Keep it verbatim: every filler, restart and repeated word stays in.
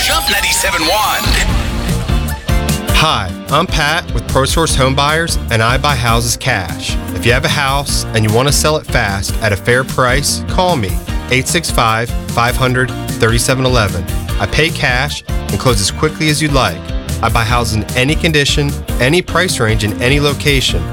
Jump ninety-seven point one. Hi, I'm Pat with ProSource Home Buyers, and I buy houses cash. If you have a house and you want to sell it fast at a fair price, call me, eight six five, five hundred, thirty-seven eleven. I pay cash and close as quickly as you'd like. I buy houses in any condition, any price range, in any location.